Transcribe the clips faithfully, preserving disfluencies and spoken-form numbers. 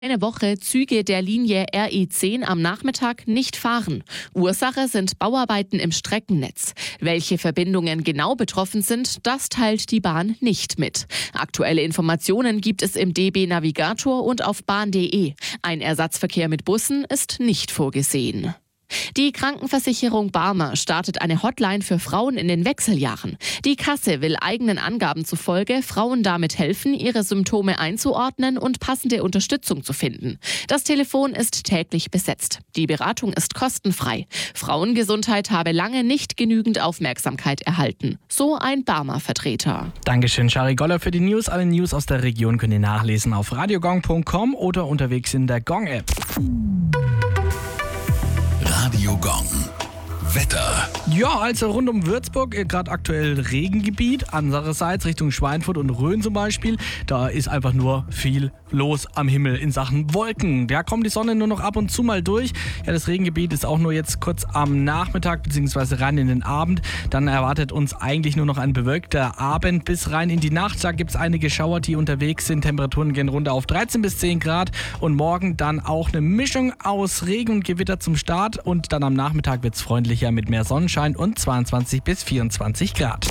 Eine Woche Züge der Linie R E zehn am Nachmittag nicht fahren. Ursache sind Bauarbeiten im Streckennetz. Welche Verbindungen genau betroffen sind, das teilt die Bahn nicht mit. Aktuelle Informationen gibt es im D B Navigator und auf bahn punkt de. Ein Ersatzverkehr mit Bussen ist nicht vorgesehen. Die Krankenversicherung Barmer startet eine Hotline für Frauen in den Wechseljahren. Die Kasse will eigenen Angaben zufolge Frauen damit helfen, ihre Symptome einzuordnen und passende Unterstützung zu finden. Das Telefon ist täglich besetzt. Die Beratung ist kostenfrei. Frauengesundheit habe lange nicht genügend Aufmerksamkeit erhalten. So ein Barmer-Vertreter. Dankeschön, Shari Goller für die News. Alle News aus der Region könnt ihr nachlesen auf radiogong punkt com oder unterwegs in der Gong-App. Radio Gong. Wetter. Ja, also rund um Würzburg, gerade aktuell Regengebiet. Andererseits Richtung Schweinfurt und Rhön zum Beispiel, da ist einfach nur viel los am Himmel in Sachen Wolken. Da kommt die Sonne nur noch ab und zu mal durch. Ja, das Regengebiet ist auch nur jetzt kurz am Nachmittag bzw. rein in den Abend. Dann erwartet uns eigentlich nur noch ein bewölkter Abend bis rein in die Nacht. Da gibt es einige Schauer, die unterwegs sind. Temperaturen gehen runter auf dreizehn bis zehn Grad. Und morgen dann auch eine Mischung aus Regen und Gewitter zum Start. Und dann am Nachmittag wird es freundlicher mit mehr Sonnenschein und zweiundzwanzig bis vierundzwanzig Grad.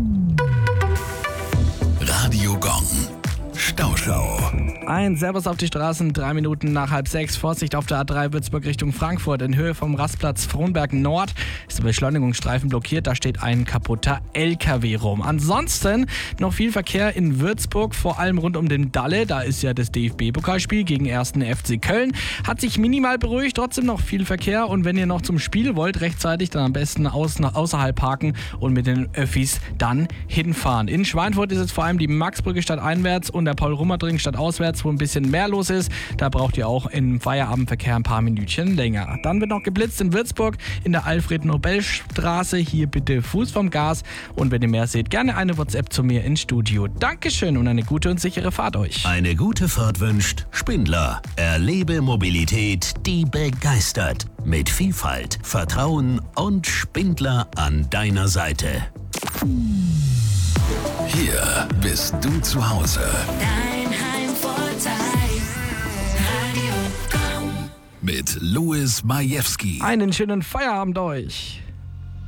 Radio Gong. Stauschau. Ein Servus auf die Straßen, drei Minuten nach halb sechs. Vorsicht auf der A drei Würzburg Richtung Frankfurt. In Höhe vom Rastplatz Frohnberg Nord ist der Beschleunigungsstreifen blockiert. Da steht ein kaputter L K W rum. Ansonsten noch viel Verkehr in Würzburg, vor allem rund um den Dalle. Da ist ja das D F B-Pokalspiel gegen ersten F C Köln. Hat sich minimal beruhigt, trotzdem noch viel Verkehr. Und wenn ihr noch zum Spiel wollt, rechtzeitig, dann am besten aus, nach außerhalb parken und mit den Öffis dann hinfahren. In Schweinfurt ist es vor allem die Maxbrücke stadteinwärts und der Paul-Rummert-Ring stadtauswärts, wo ein bisschen mehr los ist. Da braucht ihr auch im Feierabendverkehr ein paar Minütchen länger. Dann wird noch geblitzt in Würzburg in der Alfred-Nobel-Straße. Hier bitte Fuß vom Gas. Und wenn ihr mehr seht, gerne eine WhatsApp zu mir ins Studio. Dankeschön und eine gute und sichere Fahrt euch. Eine gute Fahrt wünscht Spindler. Erlebe Mobilität, die begeistert. Mit Vielfalt, Vertrauen und Spindler an deiner Seite. Hier bist du zu Hause. Dein Heimvorteil. Radio Gong. Mit Louis Majewski. Einen schönen Feierabend euch.